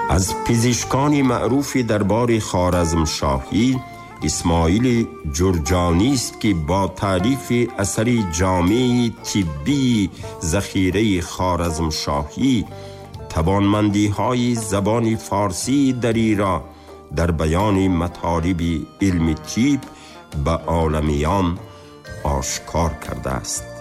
از پزشکان معروف دربار خوارزمشاهی اسماعیل جرجانی است که با تالیف اثر جامع طبی ذخیره خوارزمشاهی توانمندی‌های زبان فارسی دری را در بیان مطالب علم طب به عالمیان آشکار کرده است.